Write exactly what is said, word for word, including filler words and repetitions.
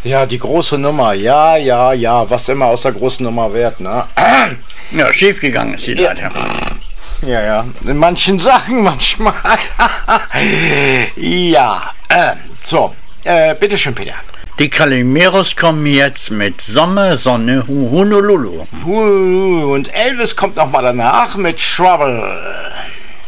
Ja, die große Nummer. Ja, ja, ja. Was immer aus der großen Nummer wird, ne? Ja, schief gegangen ist die Leiter. Ja, ja. In manchen Sachen manchmal. Ja. Äh, so. Äh, bitteschön, Peter. Die Calimeros kommen jetzt mit Sommer, Sonne, Honolulu. Und Elvis kommt noch mal danach mit Trouble.